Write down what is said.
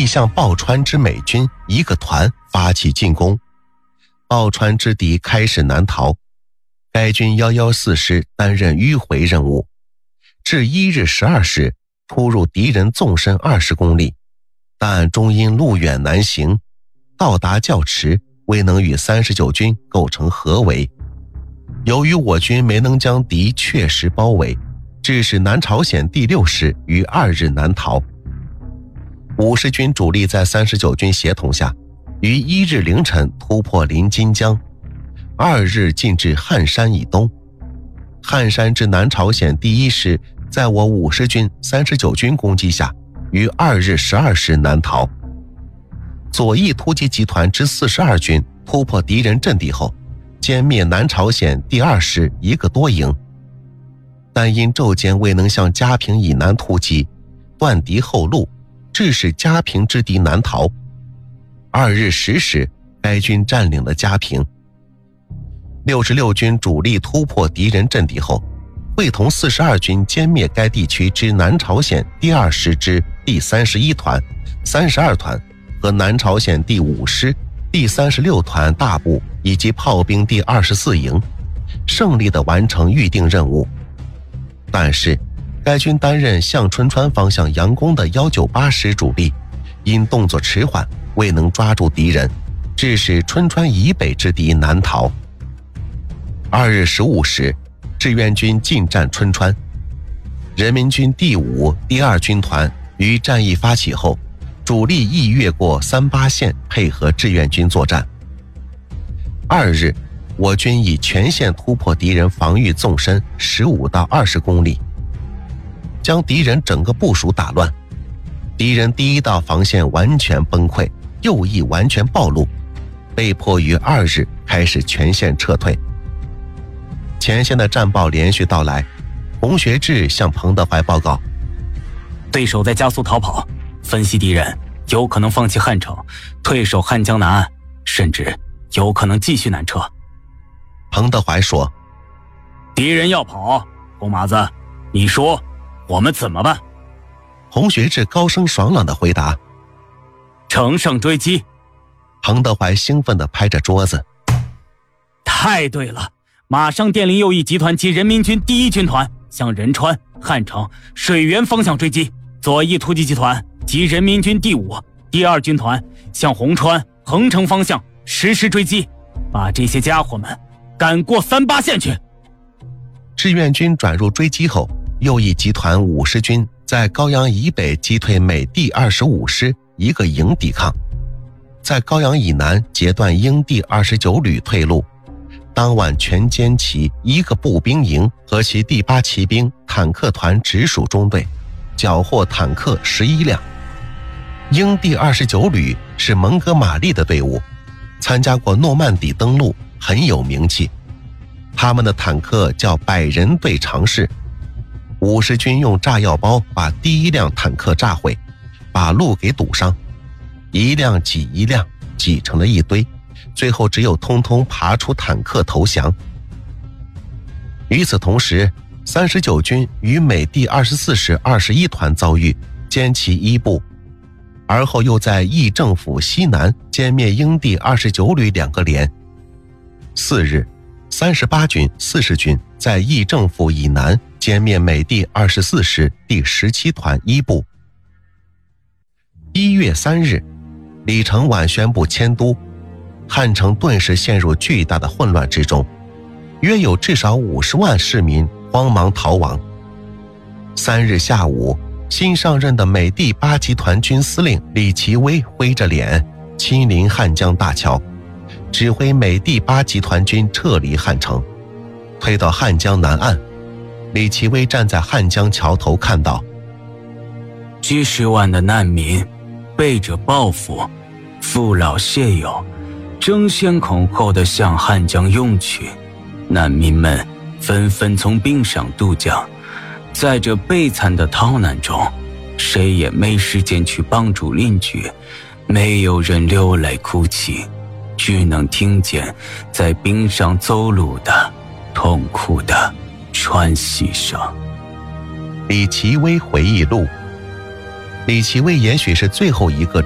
向鲍川之美军一个团发起进攻，鲍川之敌开始南逃，该军114师担任迂回任务，至1日12时突入敌人纵深20公里，但终因路远难行，到达较迟，未能与39军构成合围。由于我军没能将敌确实包围，致使南朝鲜第6师于2日南逃。50军主力在39军协同下，于1日凌晨突破临津江，2日进至汉山以东。汉山之南朝鲜第1师在我50军、39军攻击下，于2日12时南逃。左翼突击集团之42军突破敌人阵地后，歼灭南朝鲜第2师1个多营，但因昼间未能向嘉平以南突击，断敌后路，致使嘉平之敌南逃。2日10时，该军占领了嘉平。66军主力突破敌人阵地后，会同42军歼灭该地区之南朝鲜第2师之第31团、32团和南朝鲜第5师、第36团大部以及炮兵第24营，胜利地完成预定任务。但是该军担任向春川方向佯攻的198师主力因动作迟缓，未能抓住敌人，致使春川以北之敌南逃。2日15时，志愿军进占春川，人民军第5、第2军团于战役发起后，主力亦越过38线配合志愿军作战。2日，我军以全线突破敌人防御纵深15到20公里，将敌人整个部署打乱，敌人第一道防线完全崩溃，右翼完全暴露，被迫于2日开始全线撤退。前线的战报连续到来，洪学智向彭德怀报告， 对手在加速逃跑，分析敌人有可能放弃汉城，退守汉江南岸，甚至有可能继续南撤。 彭德怀说， 敌人要跑，红麻子，你说我们怎么办？ 洪学智高声爽朗地回答， 乘胜追击。 彭德怀兴奋地拍着桌子， 太对了，马上电令右翼集团及人民军第1军团向仁川、汉城、水源方向追击，左翼突击集团及人民军第5、第2军团向红川、横城方向实施追击，把这些家伙们赶过38线去。 志愿军转入追击后，右翼集团50军在高阳以北击退美第25师1个营抵抗，在高阳以南截断英第29旅退路，当晚全歼其1个步兵营和其第8骑兵坦克团直属中队，缴获坦克11辆。英第29旅是蒙哥马利的队伍，参加过诺曼底登陆，很有名气。他们的坦克叫百人队长式，50军用炸药包把第1辆坦克炸毁，把路给堵上，一辆挤一辆，挤成了一堆，最后只有通通爬出坦克投降。与此同时，39军与美第24师21团遭遇，歼其1部，而后又在议政府西南歼灭英第29旅2个连。4日，38军、40军在议政府以南歼灭美第24师第17团1部。1月3日，李承晚宣布迁都，汉城顿时陷入巨大的混乱之中，约有至少50万市民慌忙逃亡。3日下午，新上任的美第8集团军司令李奇微灰着脸亲临汉江大桥，指挥美第8集团军撤离汉城，推到汉江南岸。李奇微站在汉江桥头看到， 几十万的难民背着包袱，父老谢友争先恐后地向汉江涌去，难民们纷纷从冰上渡江，在这悲惨的逃难中，谁也没时间去帮助邻居，没有人流泪哭泣，只能听见在冰上走路的痛苦的喘息声。 李奇微回忆录。李奇微也许是最后一个